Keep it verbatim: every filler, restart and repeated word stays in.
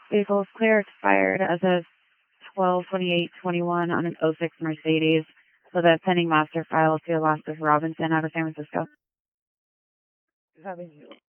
Vehicle is clear, expired as of twelve twenty-eight twenty-one on an oh six Mercedes with a pending master file to the loss of Robinson out of San Francisco. Is that a